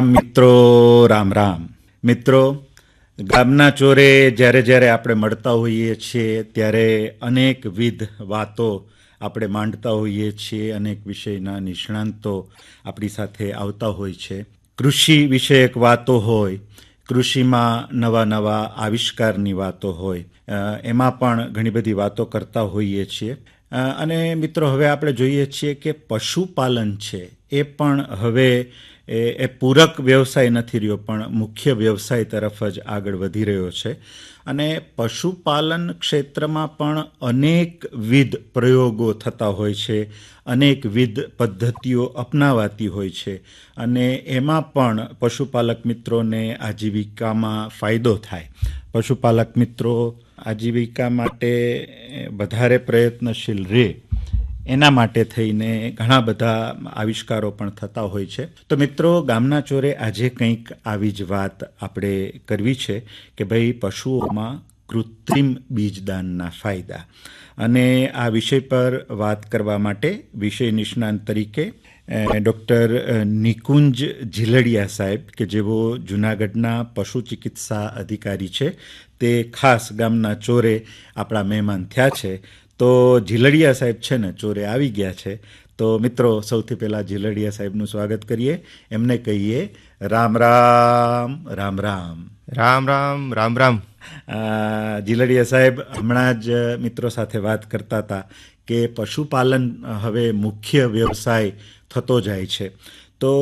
મિત્રો રામ રામ. મિત્રો, ગામના ચોરે જ્યારે જ્યારે આપણે મળતા હોઈએ છીએ ત્યારે અનેકવિધ વાતો આપણે માંડતા હોઈએ છીએ, અનેક વિષયના નિષ્ણાંતો આપણી સાથે આવતા હોય છે. કૃષિ વિષયક વાતો હોય, કૃષિમાં નવા નવા આવિષ્કારની વાતો હોય, એમાં પણ ઘણી બધી વાતો કરતા હોઈએ છીએ. અને મિત્રો, હવે આપણે જોઈએ છીએ કે પશુપાલન છે એ પણ હવે એ પૂરક વ્યવસાય નથી રહ્યો, પણ મુખ્ય વ્યવસાય તરફ જ આગળ વધી રહ્યો છે. અને પશુપાલન ક્ષેત્રમાં પણ અનેકવિધ પ્રયોગો થતા હોય છે, અનેકવિધ પદ્ધતિઓ અપનાવાતી હોય છે, અને એમાં પણ પશુપાલક મિત્રોને આજીવિકામાં ફાયદો થાય. પશુપાલક મિત્રો આજીવિકા માટે વધારે પ્રયત્નશીલ રહે એના માટે થઈને ઘણા બધા આવિષ્કારો પણ થતા હોય છે. તો મિત્રો, ગામના ચોરે આજે કંઈક આવી જ વાત આપણે કરવી છે કે ભાઈ, પશુઓમાં કૃત્રિમ બીજદાનના ફાયદા. અને આ વિષય પર વાત કરવા માટે વિષય નિષ્ણાંત તરીકે ડૉક્ટર નિકુંજ ઝીલડિયા સાહેબ, કે જેઓ જૂનાગઢના પશુ ચિકિત્સા અધિકારી છે, તે ખાસ ગામના ચોરે આપણા મહેમાન થયા છે. તો ઝીલડિયા સાહેબ છે ને ચોરે આવી ગયા છે. તો મિત્રો, સૌથી પહેલાં ઝીલડિયા સાહેબનું સ્વાગત કરીએ. એમને કહીએ રામ રામ. રામ રામ. રામ રામ. રામ રામ. ઝીલડિયા સાહેબ હમણાં જ મિત્રો સાથે વાત કરતા હતા કે પશુપાલન હવે મુખ્ય વ્યવસાય થતો જાય છે. તો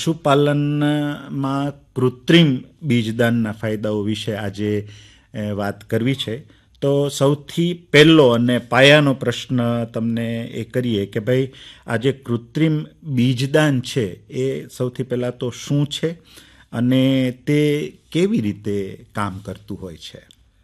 પશુપાલનમાં કૃત્રિમ બીજદાનના ફાયદાઓ વિશે આજે વાત કરવી છે. તો સૌથી પહેલો અને પાયાનો પ્રશ્ન તમને એ કરીએ કે ભાઈ, આ જે કૃત્રિમ બીજદાન છે એ સૌથી પહેલાં તો શું છે અને તે કેવી રીતે કામ કરતું હોય છે?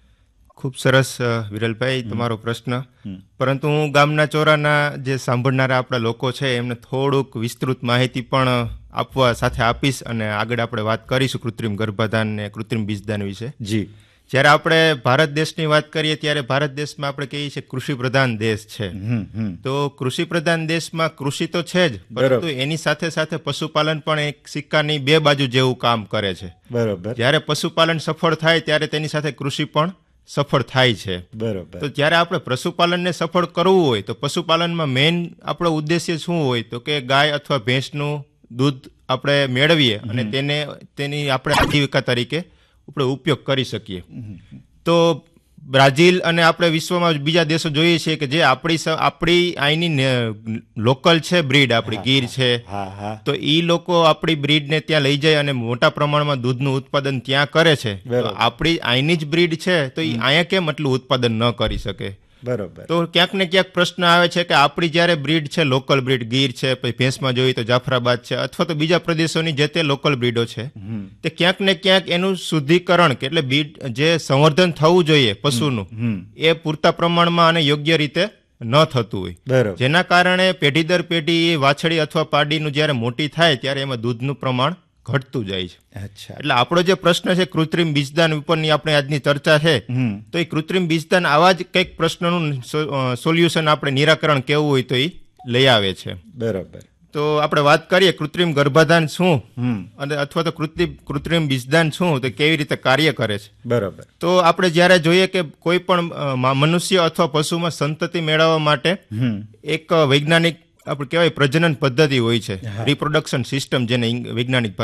ખૂબ સરસ વિરલભાઈ તમારો પ્રશ્ન. પરંતુ હું ગામના ચોરાના જે સાંભળનારા આપણા લોકો છે એમને થોડુંક વિસ્તૃત માહિતી પણ આપવા સાથે આપીશ, અને આગળ આપણે વાત કરીશું કૃત્રિમ ગર્ભાધાન ને કૃત્રિમ બીજદાન વિશે. જી. જ્યારે આપણે ભારત દેશની વાત કરીએ ત્યારે ભારત દેશમાં આપણે કહીએ છીએ કૃષિ પ્રધાન દેશ છે. તો કૃષિ પ્રધાન દેશમાં કૃષિ તો છે જ, પરંતુ એની સાથે સાથે પશુપાલન પણ એક સિક્કાની બે બાજુ જેવું કામ કરે છે. બરોબર. જ્યારે પશુપાલન સફળ થાય ત્યારે તેની સાથે કૃષિ પણ સફળ થાય છે. બરોબર. તો જ્યારે આપણે પશુપાલનને સફળ કરવું હોય તો પશુપાલનમાં મેઇન આપણો ઉદ્દેશ્ય શું હોય તો કે ગાય અથવા ભેંસનું દૂધ આપણે મેળવીએ અને તેની આપણે આજીવિકા તરીકે આપણે ઉપયોગ કરી શકીએ. તો બ્રાઝિલ અને આપણે વિશ્વમાં બીજા દેશો જોઈએ છીએ કે જે આપણી અહીંની લોકલ છે બ્રીડ, આપણી ગીર છે, તો એ લોકો આપણી બ્રીડને ત્યાં લઈ જાય અને મોટા પ્રમાણમાં દૂધનું ઉત્પાદન ત્યાં કરે છે. તો આપણી અહીંની જ બ્રીડ છે તો એ અહીંયા કેમ એટલું ઉત્પાદન ન કરી શકે? બરોબર. તો ક્યાંક ને ક્યાંક પ્રશ્ન આવે છે કે આપણી જ્યારે બ્રીડ છે, લોકલ બ્રીડ ગીર છે, પછી ભેંસમાં જોઈએ તો જાફરાબાદ છે, અથવા તો બીજા પ્રદેશોની જે તે લોકલ બ્રીડો છે, તે ક્યાંક ને ક્યાંક એનું શુદ્ધિકરણ કે એટલે બ્રીડ જે સંવર્ધન થવું જોઈએ પશુનું, એ પૂરતા પ્રમાણમાં અને યોગ્ય રીતે ન થતું હોય, જેના કારણે પેઢી દર પેઢી એ વાછડી અથવા પાડીનું જ્યારે મોટી થાય ત્યારે એમાં દૂધનું પ્રમાણ ઘટતું જાય છે. એટલે આપણો જે પ્રશ્ન છે કૃત્રિમ બીજદાન ઉપરની આપણે આજની ચર્ચા છે, તો એ કૃત્રિમ બીજદાન આવા જ કંઈક પ્રશ્નનું સોલ્યુશન આપણે નિરાકરણ કેવું હોય તો એ લઈ આવે છે. બરાબર. તો આપણે વાત કરીએ કૃત્રિમ ગર્ભાધાન શું અને અથવા તો કૃત્રિમ બીજદાન શું, તો કેવી રીતે કાર્ય કરે છે. બરાબર. તો આપણે જ્યારે જોઈએ કે કોઈ પણ મનુષ્ય અથવા પશુમાં સંતતિ મેળવવા માટે એક વૈજ્ઞાનિક આપણે કહેવાય પ્રજનન પદ્ધતિ હોય છે, રિપ્રોડક્શન સિસ્ટમ જેને વૈજ્ઞાનિક